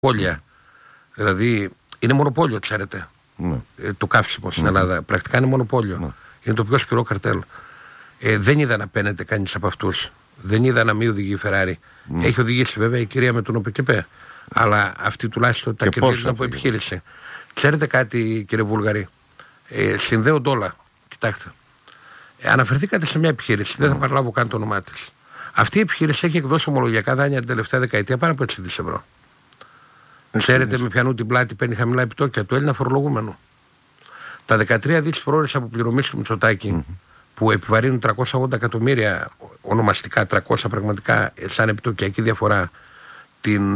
Πόλια. Δηλαδή είναι μονοπόλιο, ξέρετε. Το καύσιμο στην Ελλάδα. Πρακτικά είναι μονοπόλιο. Είναι το πιο σκληρό καρτέλ. Δεν είδα να παίρνεται κανείς από αυτούς. Δεν είδα να μην οδηγεί η Ferrari. Έχει οδηγήσει βέβαια η κυρία με τον ΟΠΕΚΕΠΕ. Αλλά αυτή τουλάχιστον τα κερδίζουν από επιχείρηση. Ξέρετε κάτι, κύριε Βούλγαρη? Συνδέονται όλα. Κοιτάξτε. Αναφερθήκατε σε μια επιχείρηση. Δεν θα παραλάβω καν το όνομά της. Αυτή η επιχείρηση έχει εκδώσει ομολογιακά δάνεια την τελευταία δεκαετία πάνω από 6 δις ευρώ. Ξέρετε με ποιανού την πλάτη παίρνει χαμηλά επιτόκια? Του Έλληνα φορολογούμενου. Τα 13 δις πρόορες αποπληρωμής του Μητσοτάκη, που επιβαρύνουν 380 εκατομμύρια, ονομαστικά 300 πραγματικά, σαν επιτοκιακή διαφορά, την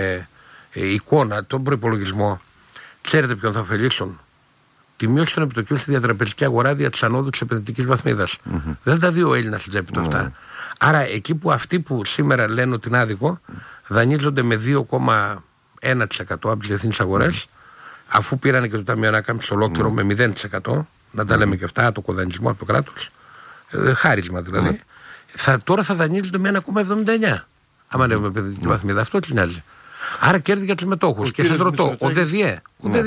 εικόνα, τον προϋπολογισμό, ξέρετε ποιον θα ωφελήσουν? Τη μείωση των επιτοκίων στη διατραπεζική αγορά δια της ανόδου της επενδυτικής βαθμίδας. Δεν θα τα δει ο Έλληνας στην τσέπη του αυτά. Άρα εκεί που αυτοί που σήμερα λένε ότι είναι άδικο, δανείζονται με 2,1% από τις διεθνείς αγορές, αφού πήραν και το Ταμείο Ανάκαμψης ολόκληρο με 0%, να τα λέμε και αυτά, άτοκο δανεισμό από το κράτος, χάρισμα δηλαδή, τώρα θα δανείζονται με 1,79. Άμα ανέβουμε επενδυτική βαθμίδα, αυτό τι νοιάζει? Άρα κέρδη για τους μετόχους. Και σας ρωτώ, ο ΔΔΕ,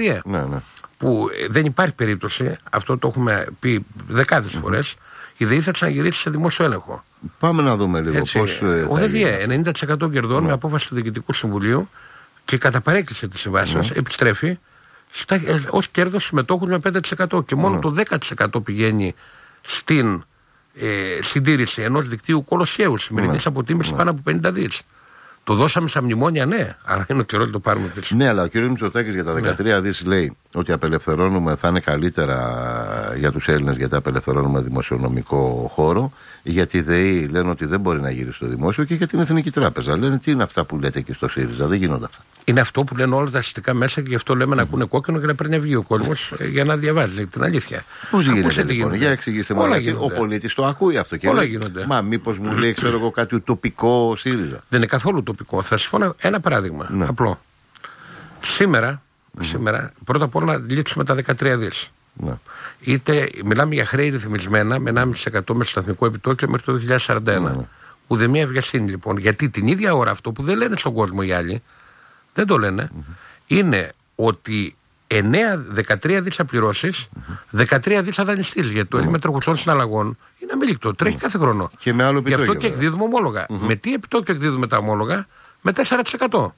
που δεν υπάρχει περίπτωση, αυτό το έχουμε πει δεκάδες φορές, η ΔΕΗ θα ξαναγυρίσει σε δημόσιο έλεγχο. Πάμε να δούμε λίγο πώς. Ο ΔΔΕ 90% κερδών με απόφαση του Διοικητικού Συμβουλίου και κατά παρέκκληση της συμβάσεως επιστρέφει ως κέρδος συμμετόχους με 5% και μόνο το 10% πηγαίνει στην συντήρηση ενός δικτύου κολοσσιαίου σημερινής αποτίμησης πάνω από 50 δις. Το δώσαμε σαν μνημόνια, ναι, αλλά είναι ο καιρός να το πάρουμε πίσω. Ναι, αλλά ο κ. Μητσοτάκης για τα 13 δις λέει ότι απελευθερώνουμε, θα είναι καλύτερα για τους Έλληνες, γιατί απελευθερώνουμε δημοσιονομικό χώρο. Γιατί οι ΔΕΗ λένε ότι δεν μπορεί να γυρίσει στο δημόσιο, και για την Εθνική Τράπεζα λένε τι είναι αυτά που λέτε εκεί στο ΣΥΡΙΖΑ. Δεν γίνονται αυτά. Είναι αυτό που λένε όλα τα αστικά μέσα και γι' αυτό λέμε να ακούνε κόκκινο και να παίρνει αυγή ο κόσμος για να διαβάζει την αλήθεια. Πώς γίνεται λοιπόν? Για εξηγήστε μου. Ο πολίτης το ακούει αυτό και όλα γίνονται. Μα μήπως μου λέει, ξέρω εγώ, κάτι ουτοπικό ΣΥΡΙΖΑ? Δεν είναι καθόλου τοπικό. Θα σας πω ένα παράδειγμα. Απλό. Σήμερα, πρώτα απ' όλα να λύσουμε τα 13 δις. Είτε μιλάμε για χρέη ρυθμισμένα με 1,5% μεσοσταθμικό επιτόκιο μέχρι το 2041. Ουδέμια βιασύνη λοιπόν. Γιατί την ίδια ώρα αυτό που δεν λένε στον κόσμο οι άλλοι, δεν το λένε, είναι ότι 13 δις απληρώσεις, 13 δις θα δανειστείς. Γιατί το έλλειμμα τροχουσών συναλλαγών είναι αμήλικτο, τρέχει κάθε χρόνο. Και με άλλο επιτόκιο. Γι' αυτό και εκδίδουμε ομόλογα. Με τι επιτόκιο εκδίδουμε τα ομόλογα? Με 4%.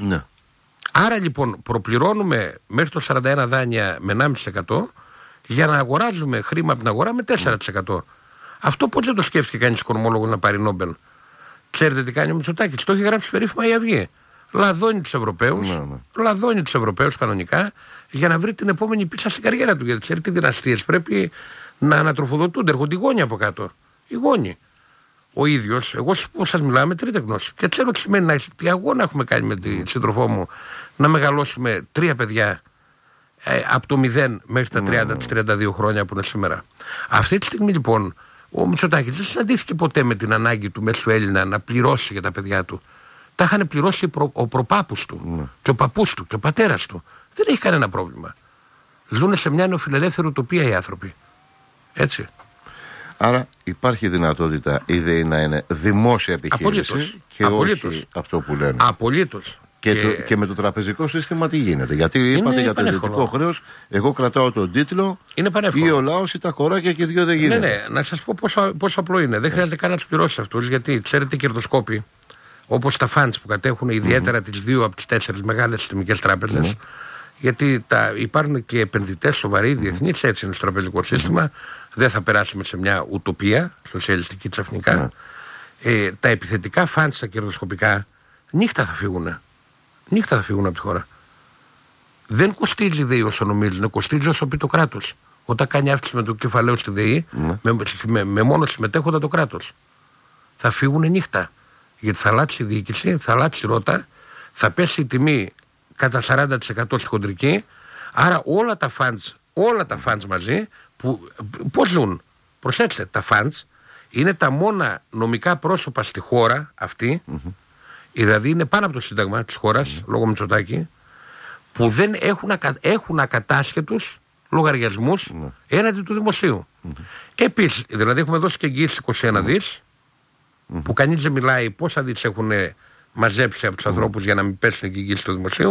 Άρα λοιπόν προπληρώνουμε μέχρι το 41 δάνεια με 1,5% για να αγοράζουμε χρήμα από την αγορά με 4%. Αυτό πώς δεν το σκέφτηκε κανείς οικονομόλογος να πάρει Νόμπελ? Ξέρετε τι κάνει ο Μητσοτάκης? Το έχει γράψει περίφημα η Αυγή. Λαδώνει τους Ευρωπαίους, κανονικά, για να βρει την επόμενη πίτσα στην καριέρα του. Γιατί ξέρετε, οι δυναστείες πρέπει να ανατροφοδοτούνται. Έρχονται οι γόνοι από κάτω. Οι γόνοι. Ο ίδιος, εγώ σας μιλάω με τρίτη γνώση. Και ξέρω τι σημαίνει τι αγώνα έχουμε κάνει με τη σύντροφό μου να μεγαλώσουμε 3 παιδιά από το 0 μέχρι τα 30-32 χρόνια που είναι σήμερα. Αυτή τη στιγμή λοιπόν ο Μητσοτάκης δεν συναντήθηκε ποτέ με την ανάγκη του μέσου Έλληνα να πληρώσει για τα παιδιά του. Τα είχαν πληρώσει ο προπάπους του και ο παππούς του και ο πατέρας του. Δεν έχει κανένα πρόβλημα. Ζούνε σε μια νεοφιλελεύθερη ουτοπία οι άνθρωποι. Έτσι. Άρα υπάρχει δυνατότητα η ΔΕΗ να είναι δημόσια επιχείρηση και όχι αυτό που λένε. Απολύτως. Και με το τραπεζικό σύστημα τι γίνεται? Γιατί είπατε για το ιδιωτικό χρέος, εγώ κρατάω τον τίτλο, ή ο λαός ή τα κοράκια, και δύο δεν γίνεται. Ναι, να σας πω πόσο απλό είναι. Δεν χρειάζεται καν να τους πληρώσεις αυτούς, γιατί ξέρετε, οι κερδοσκόποι, όπως τα funds που κατέχουν, ιδιαίτερα τις 2 από τις 4 μεγάλες συστημικές τράπεζες, γιατί υπάρχουν και επενδυτές σοβαροί διεθνείς, έτσι είναι στο τραπεζικό σύστημα. Δεν θα περάσουμε σε μια ουτοπία σοσιαλιστική ξαφνικά. Τα επιθετικά funds, τα κερδοσκοπικά, νύχτα θα φύγουν. Νύχτα θα φύγουν από τη χώρα. Δεν κοστίζει η ΔΕΗ όσο νομίζουν, κοστίζει όσο πει το κράτος. Όταν κάνει αύξηση με το κεφαλαίο στη ΔΕΗ, με μόνο συμμετέχοντα το κράτος. Θα φύγουν νύχτα. Γιατί θα αλλάξει η διοίκηση, θα αλλάξει η ρότα, θα πέσει η τιμή κατά 40% στη χοντρική. Άρα όλα τα funds μαζί, πώς ζουν? Προσέξτε, τα funds είναι τα μόνα νομικά πρόσωπα στη χώρα αυτή, δηλαδή είναι πάνω από το σύνταγμα της χώρας, λόγω Μητσοτάκη, που δεν έχουν ακατάσχετους λογαριασμούς έναντι του δημοσίου. Επίσης, δηλαδή έχουμε δώσει και εγγύηση 21 δις, που κανείς δεν μιλάει πόσα δις έχουν μαζέψει από τους ανθρώπους για να μην πέσουν εκεί στο δημοσίο.